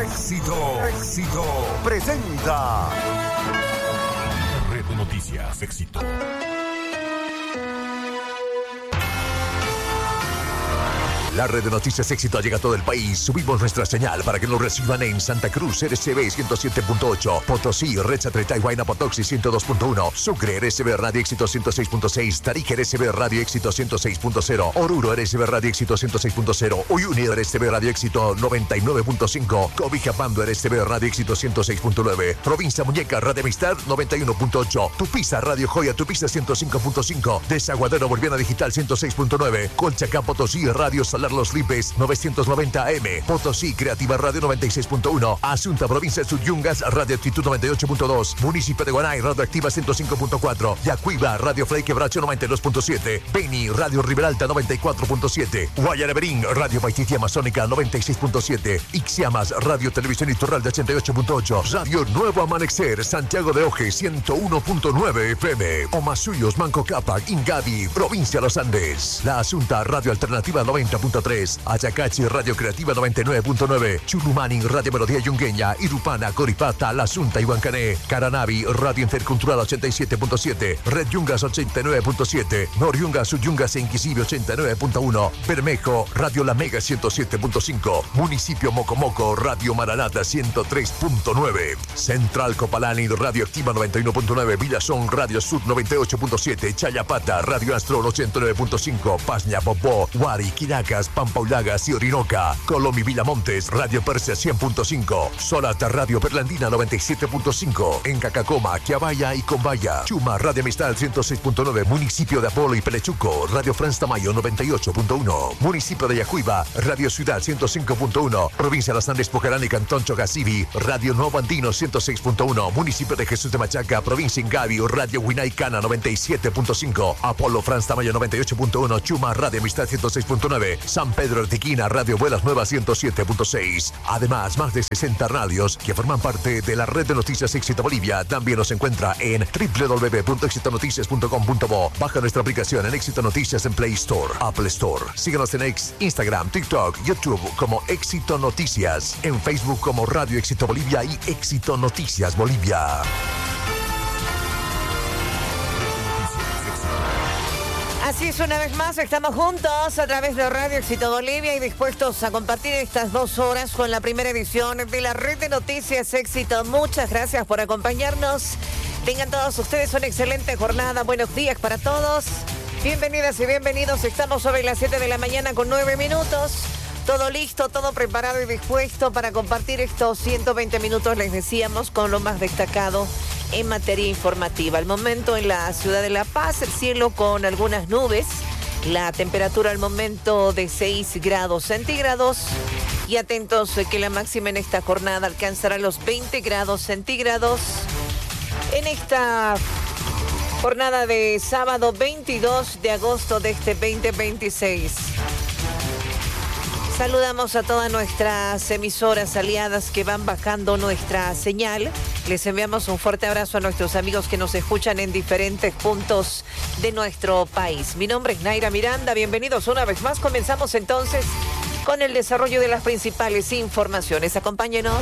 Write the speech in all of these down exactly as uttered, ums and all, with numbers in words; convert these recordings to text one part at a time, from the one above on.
Éxito, éxito, presenta Red de Noticias, Éxito. La red de noticias Éxito llega a todo el país. Subimos nuestra señal para que nos reciban en Santa Cruz, R C B ciento siete punto ocho, Potosí, Red Satelital Huayna Potoxi ciento dos punto uno, Sucre, R C B Radio Éxito ciento seis punto seis, Tarija, R C B Radio Éxito ciento seis punto cero, Oruro, R C B Radio Éxito ciento seis punto cero, Uyuni, R C B Radio Éxito noventa y nueve punto cinco, Cobijapando, R C B Radio Éxito ciento seis punto nueve, Provincia Muñeca, Radio Amistad noventa y uno punto ocho, Tupiza, Radio Joya, Tupiza ciento cinco punto cinco, Desaguadero Boliviana Digital ciento seis punto nueve, Colchacán, Potosí, Radio Salar Los Lipes novecientos noventa A M, Potosí Creativa Radio noventa y seis punto uno, Asunta Provincia de Suryungas Radio Actitud noventa y ocho punto dos, Municipio de Guanay Radio Activa ciento cinco punto cuatro, Yacuiba Radio Frei Quebracho noventa y dos punto siete, Beni Radio Riberalta noventa y cuatro punto siete, Guayareberín Radio Paititi Amazónica noventa y seis punto siete, Ixiamas Radio Televisión Iturralde ochenta y ocho punto ocho, Radio Nuevo Amanecer Santiago de Oje ciento uno punto nueve F M, Omasuyos Manco Cápac Ingavi Provincia Los Andes, La Asunta Radio Alternativa noventa punto tres, Ayacachi Radio Creativa noventa y nueve punto nueve, Chulumani Radio Melodía Yungueña, Irupana, Coripata, La Asunta y Huancané, Caranavi Radio Intercultural ochenta y siete punto siete, Red Yungas ochenta y nueve punto siete, Noriungas Suyungas e Inquisive ochenta y nueve punto uno, Bermejo Radio La Mega ciento siete punto cinco, Municipio Mocomoco Radio Maranata ciento tres punto nueve, Central Copalani Radio Activa noventa y uno punto nueve, Villazón Radio Sur noventa y ocho punto siete, Chayapata Radio Astro ochenta y nueve punto cinco, Pasña Popó, Huari, Quiracas, Pampa Ulagas y Orinoca, Colomi Villamontes, Radio Persia cien punto cinco, Solata Radio Perlandina noventa y siete punto cinco, en Cacacoma, Quiabaya y Combaya, Chuma Radio Amistad ciento seis punto nueve, Municipio de Apolo y Pelechuco, Radio Franz Tamayo noventa y ocho punto uno, Municipio de Yacuiba, Radio Ciudad ciento cinco punto uno, Provincia de Las Andes Pocarán y Cantón Chocasibi, Radio Nuevo Andino ciento seis punto uno, Municipio de Jesús de Machaca, Provincia Ingavi, Radio Huinay Cana noventa y siete punto cinco, Apolo Franz Tamayo noventa y ocho punto uno, Chuma Radio Amistad ciento seis punto nueve, San Pedro Artiquina, Radio Vuelas Nuevas ciento siete punto seis. Además, más de sesenta radios que forman parte de la red de noticias Éxito Bolivia. También nos encuentra en doble u doble u doble u punto éxito noticias punto com punto bo. Baja nuestra aplicación en Éxito Noticias en Play Store, Apple Store. Síguenos en X, Instagram, TikTok, YouTube como Éxito Noticias. En Facebook como Radio Éxito Bolivia y Éxito Noticias Bolivia. Así es, una vez más estamos juntos a través de Radio Éxito Bolivia y dispuestos a compartir estas dos horas con la primera edición de la Red de Noticias Éxito. Muchas gracias por acompañarnos. Tengan todos ustedes una excelente jornada. Buenos días para todos. Bienvenidas y bienvenidos. Estamos sobre las siete de la mañana con nueve minutos. Todo listo, todo preparado y dispuesto para compartir estos ciento veinte minutos, les decíamos, con lo más destacado en materia informativa. Al momento en la ciudad de La Paz, el cielo con algunas nubes, la temperatura al momento de seis grados centígrados y atentos que la máxima en esta jornada alcanzará los veinte grados centígrados. En esta jornada de sábado veintidós de agosto de este veinte veintiséis. Saludamos a todas nuestras emisoras aliadas que van bajando nuestra señal. Les enviamos un fuerte abrazo a nuestros amigos que nos escuchan en diferentes puntos de nuestro país. Mi nombre es Naira Miranda. Bienvenidos una vez más. Comenzamos entonces con el desarrollo de las principales informaciones. Acompáñenos.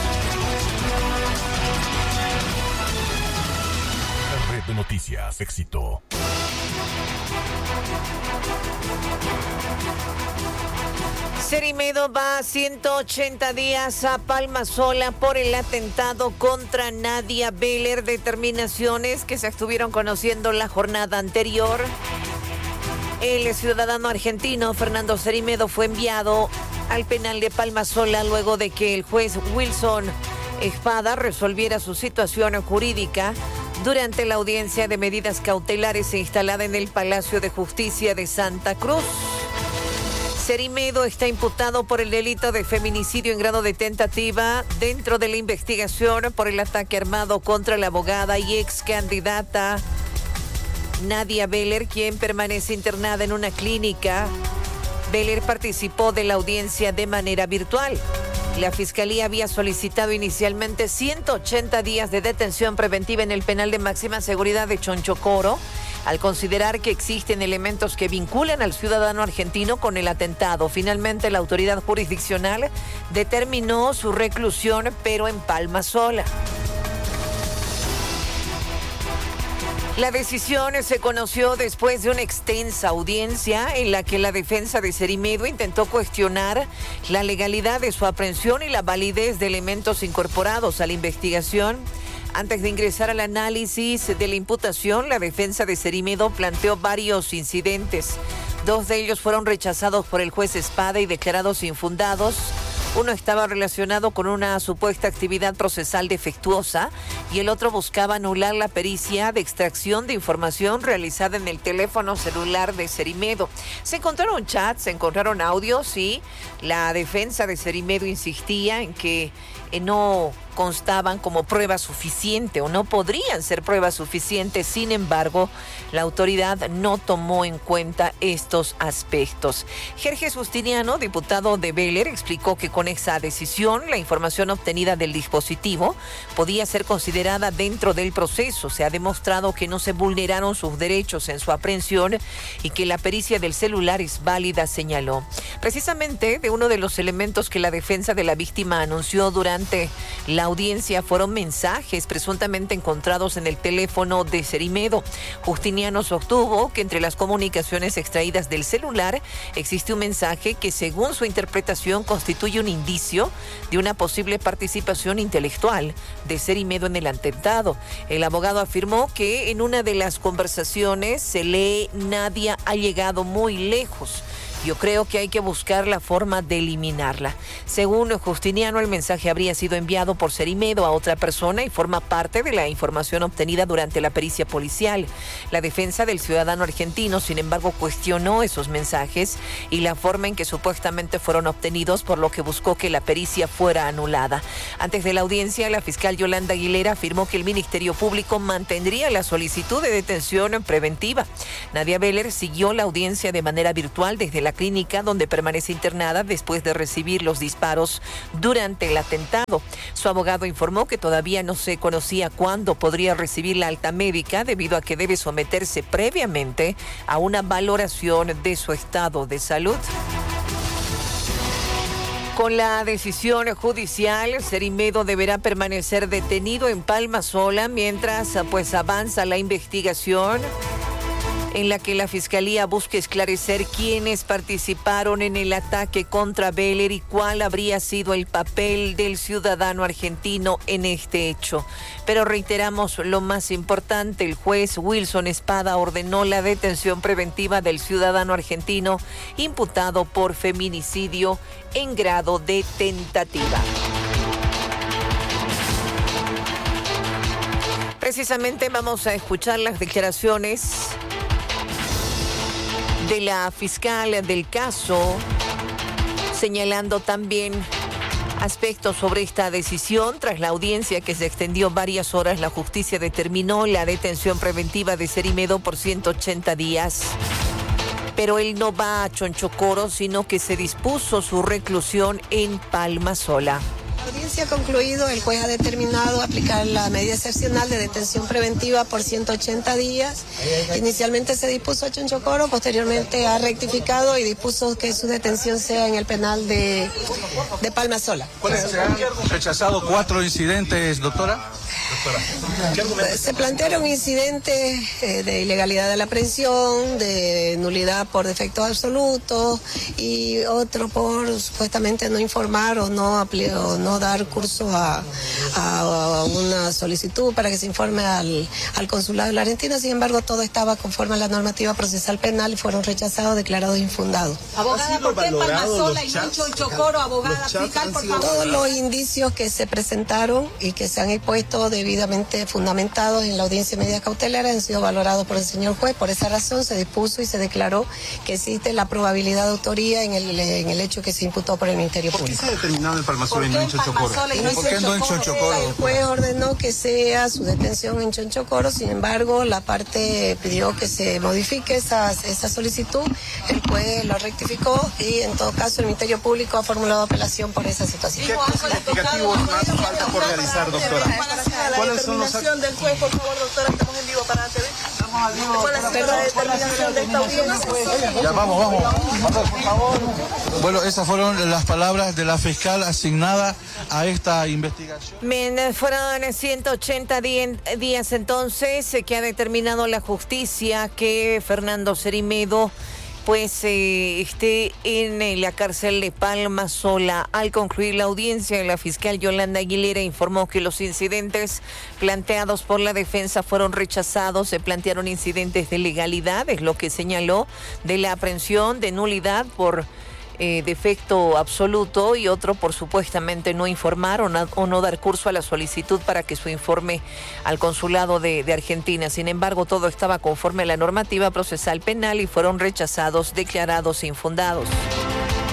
La red de noticias Éxito. Cerimedo va a ciento ochenta días a Palma Sola por el atentado contra Nadia Beller. Determinaciones que se estuvieron conociendo la jornada anterior. El ciudadano argentino Fernando Cerimedo fue enviado al penal de Palma Sola luego de que el juez Wilson Espada resolviera su situación jurídica durante la audiencia de medidas cautelares instalada en el Palacio de Justicia de Santa Cruz. Cerimedo está imputado por el delito de feminicidio en grado de tentativa dentro de la investigación por el ataque armado contra la abogada y ex candidata Nadia Beller, quien permanece internada en una clínica. Beller participó de la audiencia de manera virtual. La Fiscalía había solicitado inicialmente ciento ochenta días de detención preventiva en el penal de máxima seguridad de Chonchocoro al considerar que existen elementos que vinculan al ciudadano argentino con el atentado. Finalmente, la autoridad jurisdiccional determinó su reclusión, pero en Palma Sola. La decisión se conoció después de una extensa audiencia en la que la defensa de Cerimedo intentó cuestionar la legalidad de su aprehensión y la validez de elementos incorporados a la investigación. Antes de ingresar al análisis de la imputación, la defensa de Cerimedo planteó varios incidentes. Dos de ellos fueron rechazados por el juez Espada y declarados infundados. Uno estaba relacionado con una supuesta actividad procesal defectuosa y el otro buscaba anular la pericia de extracción de información realizada en el teléfono celular de Cerimedo. Se encontraron chats, se encontraron audios y la defensa de Cerimedo insistía en que eh, no constaban como prueba suficiente o no podrían ser pruebas suficientes. Sin embargo, la autoridad no tomó en cuenta estos aspectos. Jerjes Justiniano, diputado de Veler, explicó que con esa decisión la información obtenida del dispositivo podía ser considerada dentro del proceso. Se ha demostrado que no se vulneraron sus derechos en su aprehensión y que la pericia del celular es válida, señaló. Precisamente de uno de los elementos que la defensa de la víctima anunció durante la audiencia fueron mensajes presuntamente encontrados en el teléfono de Cerimedo. Justiniano sostuvo que entre las comunicaciones extraídas del celular existe un mensaje que, según su interpretación, constituye un indicio de una posible participación intelectual de Cerimedo en el atentado. El abogado afirmó que en una de las conversaciones se lee: Nadia ha llegado muy lejos. Yo creo que hay que buscar la forma de eliminarla. Según Justiniano, el mensaje habría sido enviado por Cerimedo a otra persona y forma parte de la información obtenida durante la pericia policial. La defensa del ciudadano argentino, sin embargo, cuestionó esos mensajes y la forma en que supuestamente fueron obtenidos, por lo que buscó que la pericia fuera anulada. Antes de la audiencia, la fiscal Yolanda Aguilera afirmó que el Ministerio Público mantendría la solicitud de detención preventiva. Nadia Veler siguió la audiencia de manera virtual desde la clínica donde permanece internada después de recibir los disparos durante el atentado. Su abogado informó que todavía no se conocía cuándo podría recibir la alta médica debido a que debe someterse previamente a una valoración de su estado de salud. Con la decisión judicial, Cerimedo deberá permanecer detenido en Palma Sola mientras pues avanza la investigación en la que la Fiscalía busca esclarecer quiénes participaron en el ataque contra Veler y cuál habría sido el papel del ciudadano argentino en este hecho. Pero reiteramos lo más importante: el juez Wilson Espada ordenó la detención preventiva del ciudadano argentino imputado por feminicidio en grado de tentativa. Precisamente vamos a escuchar las declaraciones de la fiscal del caso, señalando también aspectos sobre esta decisión. Tras la audiencia que se extendió varias horas, la justicia determinó la detención preventiva de Cerimedo por ciento ochenta días. Pero él no va a Chonchocoro, sino que se dispuso su reclusión en Palma Sola. La audiencia ha concluido, el juez ha determinado aplicar la medida excepcional de detención preventiva por ciento ochenta días. Inicialmente se dispuso a Chonchocoro, posteriormente ha rectificado y dispuso que su detención sea en el penal de, de Palma Sola. ¿Cuáles se han rechazado cuatro incidentes, doctora? Se plantearon incidentes eh, de ilegalidad de la aprehensión, de nulidad por defectos absolutos y otro por supuestamente no informar o no, o no dar curso a, a, a una solicitud para que se informe al, al consulado de la Argentina. Sin embargo, todo estaba conforme a la normativa procesal penal y fueron rechazados, declarados infundados. Abogada, ¿por qué en Palma Sola y no en Chonchocoro, abogada fiscal, por favor? Todos los indicios que se presentaron y que se han expuesto debidamente fundamentados en la audiencia media cautelar han sido valorados por el señor juez. Por esa razón se dispuso y se declaró que existe la probabilidad de autoría en el, en el hecho que se imputó por el Ministerio Público. ¿Por qué se ha determinado en Palma Sola y no en Chonchocoro? ¿Por qué no en Chonchocoro? El juez ordenó que sea su detención en Chonchocoro, sin embargo la parte pidió que se modifique esa, esa solicitud, el juez lo rectificó y en todo caso el Ministerio Público ha formulado apelación por esa situación. ¿Qué actos investigativos más falta por realizar, doctora? ¿Cuáles son los actos del juez, por favor, doctora? Estamos en vivo para T V. Ya, vamos, vamos. Por favor. Bueno, esas fueron las palabras de la fiscal asignada a esta investigación. Bien, fueron ciento ochenta días entonces que ha determinado la justicia que Fernando Cerimedo pues eh, esté en la cárcel de Palma Sola. Al concluir la audiencia, la fiscal Yolanda Aguilera informó que los incidentes planteados por la defensa fueron rechazados. Se plantearon incidentes de legalidad, es lo que señaló, de la aprehensión, de nulidad por eh, defecto absoluto y otro por supuestamente no informar o no, o no dar curso a la solicitud para que su informe al consulado de, de Argentina. Sin embargo, todo estaba conforme a la normativa procesal penal y fueron rechazados, declarados infundados.